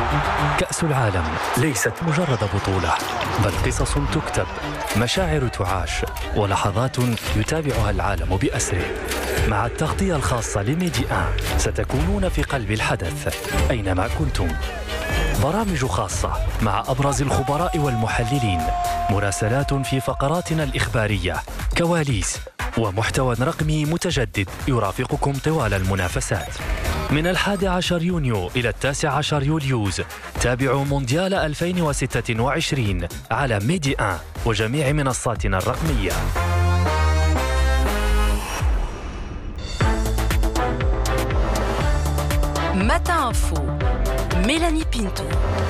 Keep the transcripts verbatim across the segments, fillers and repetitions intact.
كأس العالم ليست مجرد بطولة، بل قصص تكتب، مشاعر تعاش، ولحظات يتابعها العالم بأسره. مع التغطية الخاصة لميدي آن ستكونون في قلب الحدث أينما كنتم. برامج خاصة مع أبرز الخبراء والمحللين، مراسلات في فقراتنا الإخبارية، كواليس ومحتوى رقمي متجدد يرافقكم طوال المنافسات. من الحادي عشر يونيو إلى التاسع عشر يوليوز تابعوا مونديال ألفين وستة وعشرين على ميدي آن وجميع منصاتنا الرقمية. Matin Info, Mélanie Pinto.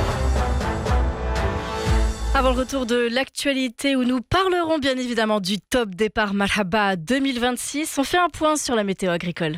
Avant le retour de l'actualité où nous parlerons bien évidemment du top départ Marhaba deux mille vingt-six, on fait un point sur la météo agricole.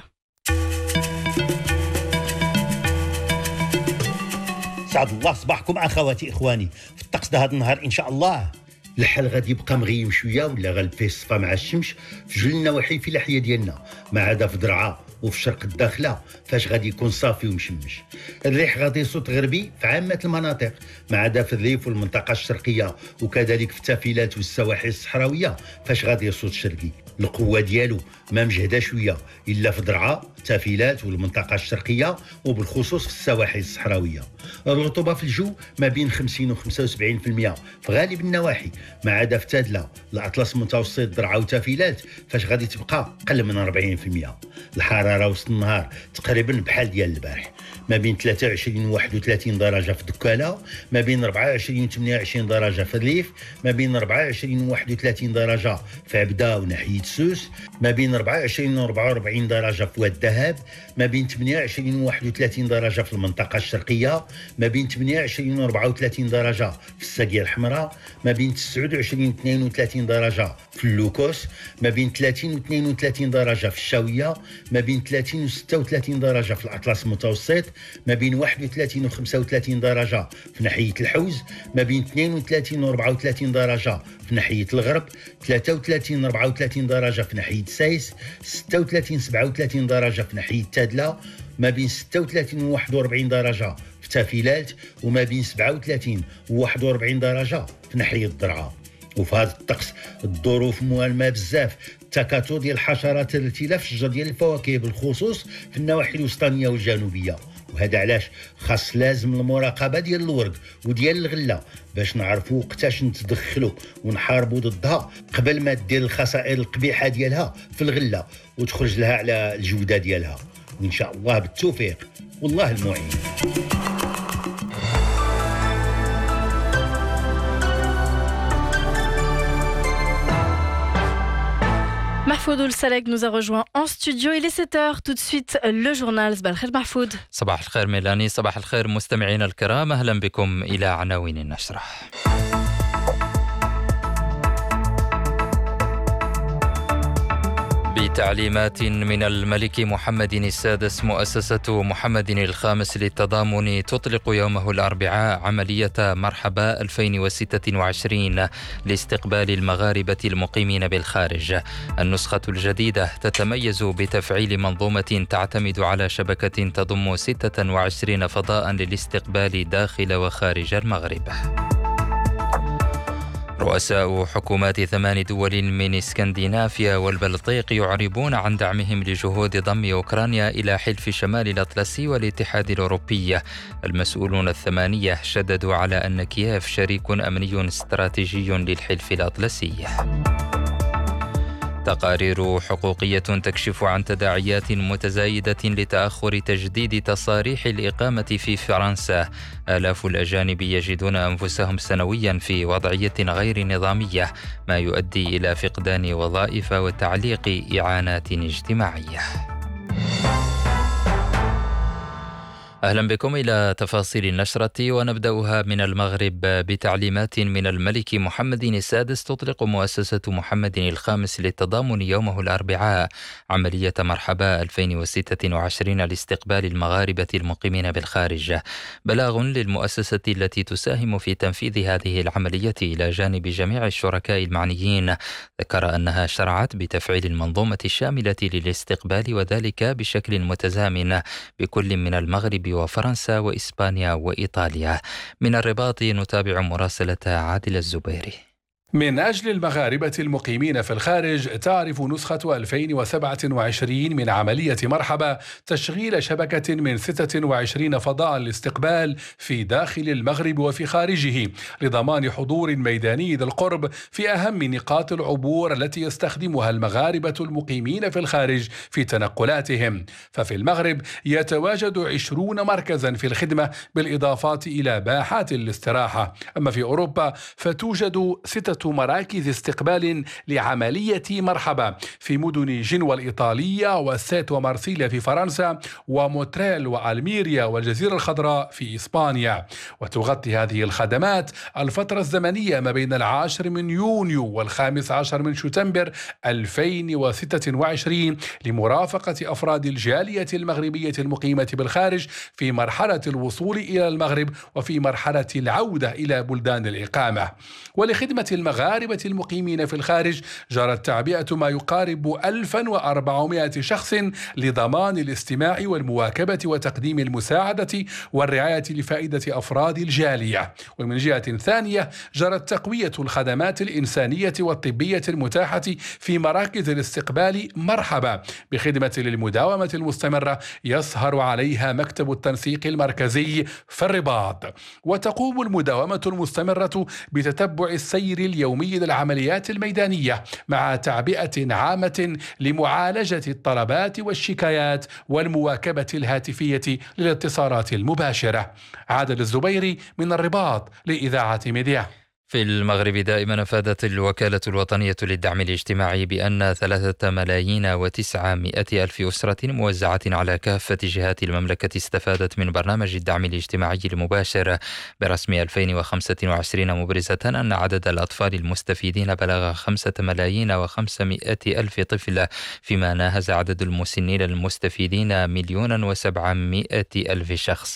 سعد الله صباحكم اخواتي اخواني. في الطقس ده هذا النهار ان شاء الله الحال غادي يبقى مغيم شويه ولا غالب فيه الصفا مع الشمس في جل النواحي في الاحياء ديالنا، ما عدا في درعا وفي الشرق الداخله فاش غادي يكون صافي ومشمش. الريح غادي يصوت غربي في عامه المناطق، ما عدا في الريف والمنطقه الشرقيه وكذلك في التافلات والسواحل الصحراويه فاش غادي يصوت شرقي. القوه ديالو ما مجهده شويه الا في درعا، التافلات والمنطقه الشرقيه وبالخصوص في السواحل الصحراويه. الرطوبه في الجو ما بين خمسين و خمسة وسبعين بالمئة في غالب النواحي، ما عدا في تادله، الاطلس المتوسط، درعا وتافلات فاش غادي تبقى قل من أربعين بالمئة. الحراره وسط النهار تقريبا بحال ديال البارح، ما بين ثلاثة وعشرين و واحد وثلاثين درجه في دكاله، ما بين أربعة وعشرين و ثمانية وعشرين درجه في الريف، ما بين أربعة وعشرين و واحد وثلاثين درجه في عبده وناحيه سوس، ما بين أربعة وعشرين و أربعة وأربعين درجه في واد الذهب، ما بين ثمانية وعشرين و واحد وثلاثين درجه في المنطقه الشرقيه، ما بين ثمانية وعشرين و أربعة وثلاثين درجه في الساقيه الحمراء، ما بين تسعة وعشرين و اثنين وثلاثين درجه في اللوكوس، ما بين ثلاثين و اثنين وثلاثين درجه في الشاويه، ما بين ثلاثين و ستة وثلاثين درجه في الاطلس المتوسط، ما بين واحد وثلاثين و خمسة وثلاثين درجه في ناحيه الحوز، ما بين اثنين وثلاثين و أربعة وثلاثين درجه في ناحيه الغرب، ثلاثة وثلاثين و أربعة وثلاثين درجه في ناحيه سايس، ستة وثلاثين و سبعة وثلاثين درجه في ناحيه تادله، ما بين ستة وثلاثين و واحد وأربعين درجه في تافيلات، وما بين سبعة وثلاثين و واحد وأربعين درجه في ناحيه الدرعا. وفي هذا الطقس الظروف موالمه بزاف، التكاثر ديال الحشرات الائتلاف الشجر ديال الفواكه بالخصوص في النواحي الوسطانيه والجنوبيه. وهذا علاش خاص لازم المراقبه ديال الورق وديال الغله باش نعرفوا وقتاش نتدخلوا ونحاربوا ضدها قبل ما دير الخسائر القبيحه ديالها في الغله وتخرج لها على الجوده ديالها. وان شاء الله بالتوفيق والله المعين. Mahfoud Oulsalek nous a rejoint en studio. Il est sept heures. Tout de suite, le journal. صباح الخير محفوظ. صباح الخير ميلاني، صباح الخير مستمعينا الكرام، أهلا بكم إلى عناوين النشرة. بتعليمات من الملك محمد السادس مؤسسة محمد الخامس للتضامن تطلق يومه الأربعاء عملية مرحبا ألفين وستة وعشرين لاستقبال المغاربة المقيمين بالخارج. النسخة الجديدة تتميز بتفعيل منظومة تعتمد على شبكة تضم ستة وعشرين فضاء للاستقبال داخل وخارج المغرب. رؤساء حكومات ثمان دول من اسكندنافيا والبلطيق يعربون عن دعمهم لجهود ضم أوكرانيا إلى حلف شمال الأطلسي والاتحاد الأوروبي. المسؤولون الثمانية شددوا على أن كييف شريك أمني استراتيجي للحلف الأطلسي. تقارير حقوقية تكشف عن تداعيات متزايدة لتأخر تجديد تصاريح الإقامة في فرنسا. آلاف الأجانب يجدون أنفسهم سنويا في وضعية غير نظامية، ما يؤدي إلى فقدان وظائف وتعليق إعانات اجتماعية. أهلا بكم إلى تفاصيل النشرة، ونبدأها من المغرب بتعليمات من الملك محمد السادس تطلق مؤسسة محمد الخامس للتضامن يومه الأربعاء عملية مرحبا ألفين وستة وعشرين لاستقبال المغاربة المقيمين بالخارج. بلاغ للمؤسسة التي تساهم في تنفيذ هذه العملية إلى جانب جميع الشركاء المعنيين ذكر أنها شرعت بتفعيل المنظومة الشاملة للاستقبال، وذلك بشكل متزامن بكل من المغرب وفرنسا وإسبانيا وإيطاليا. من الرباط نتابع مراسلة عادل الزبيري. من أجل المغاربة المقيمين في الخارج تعرف نسخة ألفين وسبعة وعشرين من عملية مرحبا تشغيل شبكة من ستة وعشرين فضاء لاستقبال في داخل المغرب وفي خارجه لضمان حضور ميداني ذي القرب في أهم نقاط العبور التي يستخدمها المغاربة المقيمين في الخارج في تنقلاتهم. ففي المغرب يتواجد عشرون مركزا في الخدمة بالإضافة إلى باحات الاستراحة. أما في أوروبا فتوجد ستة مراكز استقبال لعملية مرحبا في مدن جنوى الإيطالية وسيت ومارسيليا في فرنسا ومونتريال وألميريا والجزيرة الخضراء في إسبانيا. وتغطي هذه الخدمات الفترة الزمنية ما بين العاشر من يونيو والخامس عشر من شتنبر ألفين وستة وعشرين لمرافقة أفراد الجالية المغربية المقيمة بالخارج في مرحلة الوصول إلى المغرب وفي مرحلة العودة إلى بلدان الإقامة. ولخدمة المغاربة المقيمين في الخارج جرت تعبئة ما يقارب ألف وأربعمائة شخص لضمان الاستماع والمواكبة وتقديم المساعدة والرعاية لفائدة أفراد الجالية. ومن جهة ثانية جرت تقوية الخدمات الإنسانية والطبية المتاحة في مراكز الاستقبال مرحبا بخدمة للمداومة المستمرة يسهر عليها مكتب التنسيق المركزي في الرباط. وتقوم المداومة المستمرة بتتبع السير اليومي للعمليات الميدانية مع تعبئة عامة لمعالجة الطلبات والشكايات والمواكبة الهاتفية للاتصالات المباشرة. عادل الزبيري من الرباط لإذاعة ميديا. في المغرب دائما أفادت الوكالة الوطنية للدعم الاجتماعي بأن ثلاثة ملايين وتسعمائة ألف أسرة موزعة على كافة جهات المملكة استفادت من برنامج الدعم الاجتماعي المباشر برسم ألفين وخمسة وعشرين، مبرزة أن عدد الأطفال المستفيدين بلغ خمسة ملايين وخمسمائة ألف طفل، فيما ناهز عدد المسنين المستفيدين مليون وسبعمائة ألف شخص.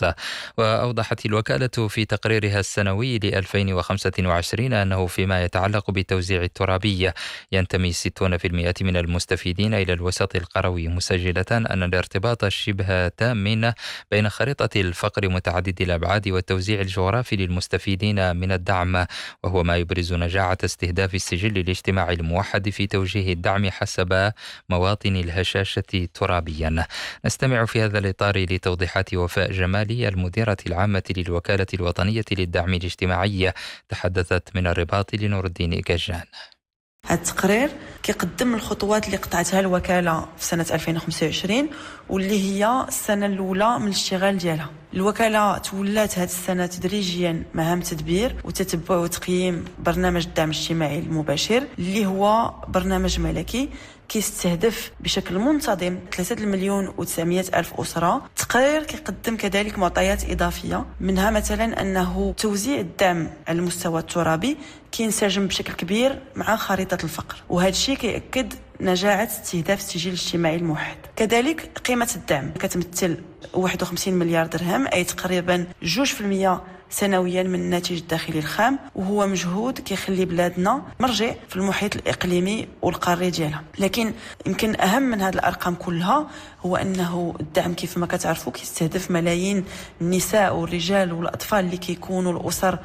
وأوضحت الوكالة في تقريرها السنوي لألفين وخمسة وعشرين أنه فيما يتعلق بالتوزيع الترابي ينتمي ستين بالمئة من المستفيدين إلى الوسط القروي، مسجلة أن الارتباط الشبه تام بين خريطة الفقر متعدد الأبعاد والتوزيع الجغرافي للمستفيدين من الدعم، وهو ما يبرز نجاعة استهداف السجل الاجتماعي الموحد في توجيه الدعم حسب مواطن الهشاشة ترابيا. نستمع في هذا الإطار لتوضيحات وفاء جمالي المديرة العامة للوكالة الوطنية للدعم الاجتماعي، تحدثت من الرباط لنور الدين إيكاجان. هذا التقرير كيقدم الخطوات اللي قطعتها الوكالة في سنة ألفين وخمسة وعشرين واللي هي السنة الأولى من الاشتغال ديالها. الوكالة تولات هذه السنة تدريجيا مهام تدبير وتتبع وتقييم برنامج الدعم الاجتماعي المباشر اللي هو برنامج ملكي كيستهدف بشكل منتظم ثلاثة مليون وتسعمائة ألف أسرة. التقرير كيقدم كذلك معطيات إضافية، منها مثلا أنه توزيع الدعم على المستوى الترابي كينسجم بشكل كبير مع خريطة الفقر، وهذا الشيء كيأكد نجاعة استهداف السجل الاجتماعي الموحد. كذلك قيمة الدعم كتمثل واحد وخمسين مليار درهم، أي تقريبا جوج في المية سنويا من الناتج الداخلي الخام، وهو مجهود كيخلي بلادنا مرجع في المحيط الإقليمي والقاري ديالها. لكن يمكن أهم من هذه الأرقام كلها هو أنه الدعم كيف ما كتعرفوا كيستهدف ملايين النساء والرجال والأطفال اللي كيكونوا الأسر